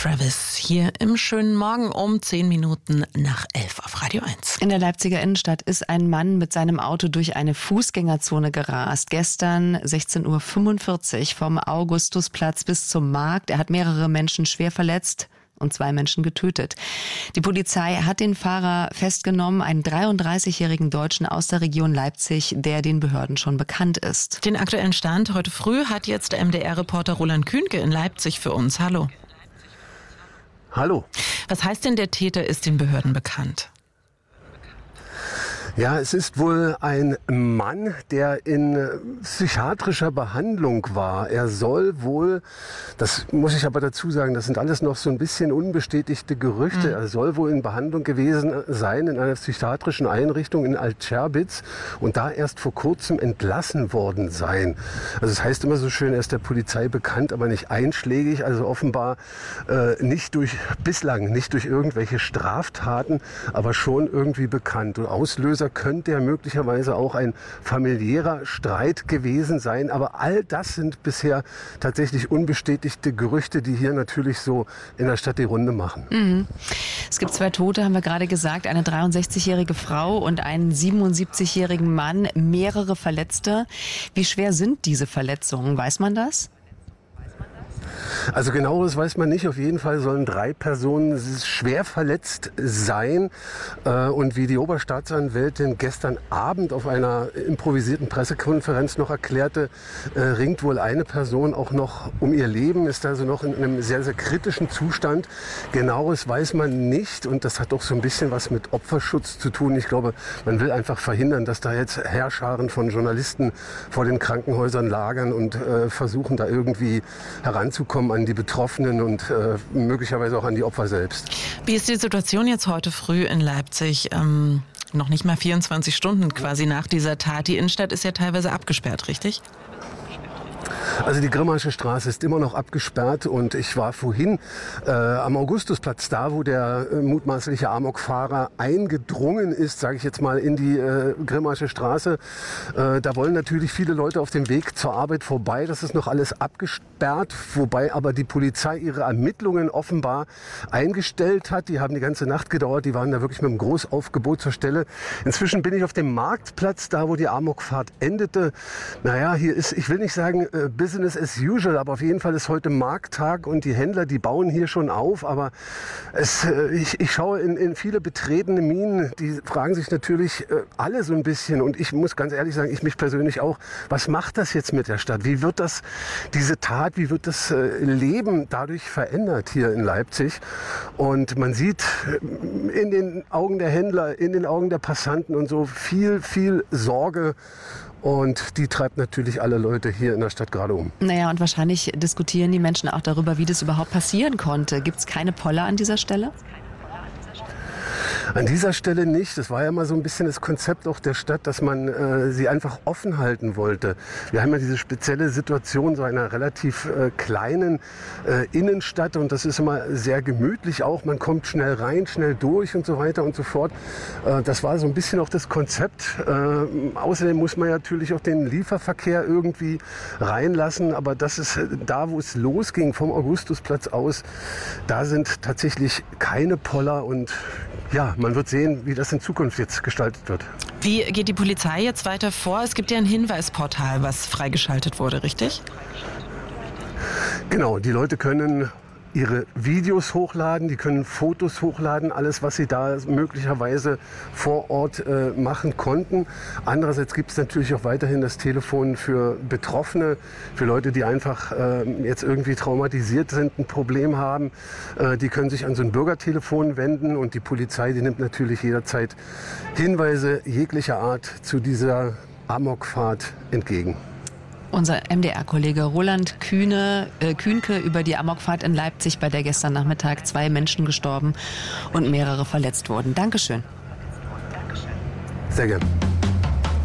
Travis hier im schönen Morgen um 10 Minuten nach 11 auf Radio 1. In der Leipziger Innenstadt ist ein Mann mit seinem Auto durch eine Fußgängerzone gerast. Gestern 16:45 Uhr vom Augustusplatz bis zum Markt. Er hat mehrere Menschen schwer verletzt und 2 Menschen getötet. Die Polizei hat den Fahrer festgenommen, einen 33-jährigen Deutschen aus der Region Leipzig, der den Behörden schon bekannt ist. Den aktuellen Stand heute früh hat jetzt MDR-Reporter Roland Kühnke in Leipzig für uns. Hallo. Hallo. Was heißt denn, der Täter ist den Behörden bekannt? Ja, es ist wohl ein Mann, der in psychiatrischer Behandlung war. Er soll wohl, das muss ich aber dazu sagen, das sind alles noch so ein bisschen unbestätigte Gerüchte. Er soll wohl in Behandlung gewesen sein in einer psychiatrischen Einrichtung in Alt-Scherbitz und da erst vor kurzem entlassen worden sein. Also es heißt immer so schön, er ist der Polizei bekannt, aber nicht einschlägig. Also offenbar bislang nicht durch irgendwelche Straftaten, aber schon irgendwie bekannt. Und Auslöser könnte ja möglicherweise auch ein familiärer Streit gewesen sein. Aber all das sind bisher tatsächlich unbestätigte Gerüchte, die hier natürlich so in der Stadt die Runde machen. Mhm. Es gibt 2 Tote, haben wir gerade gesagt, eine 63-jährige Frau und einen 77-jährigen Mann, mehrere Verletzte. Wie schwer sind diese Verletzungen? Weiß man das? Also genaueres weiß man nicht. Auf jeden Fall sollen 3 Personen schwer verletzt sein. Und wie die Oberstaatsanwältin gestern Abend auf einer improvisierten Pressekonferenz noch erklärte, ringt wohl eine Person auch noch um ihr Leben, ist also noch in einem sehr, sehr kritischen Zustand. Genaueres weiß man nicht und das hat auch so ein bisschen was mit Opferschutz zu tun. Ich glaube, man will einfach verhindern, dass da jetzt Heerscharen von Journalisten vor den Krankenhäusern lagern und versuchen da irgendwie heranzukommen an die Betroffenen und möglicherweise auch an die Opfer selbst. Wie ist die Situation jetzt heute früh in Leipzig? Noch nicht mal 24 Stunden quasi nach dieser Tat. Die Innenstadt ist ja teilweise abgesperrt, richtig? Also die Grimmaische Straße ist immer noch abgesperrt und ich war vorhin am Augustusplatz, da wo der mutmaßliche Amokfahrer eingedrungen ist, sage ich jetzt mal, in die Grimmaische Straße. Da wollen natürlich viele Leute auf dem Weg zur Arbeit vorbei. Das ist noch alles abgesperrt, wobei aber die Polizei ihre Ermittlungen offenbar eingestellt hat. Die haben die ganze Nacht gedauert, die waren da wirklich mit einem Großaufgebot zur Stelle. Inzwischen bin ich auf dem Marktplatz, da wo die Amokfahrt endete. Naja, hier ist, ich will nicht sagen Business as usual, aber auf jeden Fall ist heute Markttag und die Händler, die bauen hier schon auf, aber ich schaue in viele betretene Mienen, die fragen sich natürlich alle so ein bisschen und ich muss ganz ehrlich sagen, ich mich persönlich auch, was macht das jetzt mit der Stadt? Wie wird diese Tat, wie wird das Leben dadurch verändert hier in Leipzig? Und man sieht in den Augen der Händler, in den Augen der Passanten und so viel Sorge. Und die treibt natürlich alle Leute hier in der Stadt gerade um. Naja, und wahrscheinlich diskutieren die Menschen auch darüber, wie das überhaupt passieren konnte. Gibt es keine Poller an dieser Stelle? An dieser Stelle nicht. Das war ja mal so ein bisschen das Konzept auch der Stadt, dass man sie einfach offen halten wollte. Wir haben ja diese spezielle Situation so einer relativ kleinen Innenstadt und das ist immer sehr gemütlich auch. Man kommt schnell rein, schnell durch und so weiter und so fort. Das war so ein bisschen auch das Konzept. Außerdem muss man ja natürlich auch den Lieferverkehr irgendwie reinlassen. Aber das ist da, wo es losging vom Augustusplatz aus, da sind tatsächlich keine Poller und ja, man wird sehen, wie das in Zukunft jetzt gestaltet wird. Wie geht die Polizei jetzt weiter vor? Es gibt ja ein Hinweisportal, was freigeschaltet wurde, richtig? Genau, die Leute können ihre Videos hochladen, die können Fotos hochladen, alles, was sie da möglicherweise vor Ort machen konnten. Andererseits gibt es natürlich auch weiterhin das Telefon für Betroffene, für Leute, die einfach jetzt irgendwie traumatisiert sind, ein Problem haben. Die können sich an so ein Bürgertelefon wenden und die Polizei, die nimmt natürlich jederzeit Hinweise jeglicher Art zu dieser Amokfahrt entgegen. Unser MDR-Kollege Roland Kühnke über die Amokfahrt in Leipzig, bei der gestern Nachmittag 2 Menschen gestorben und mehrere verletzt wurden. Dankeschön. Sehr gerne.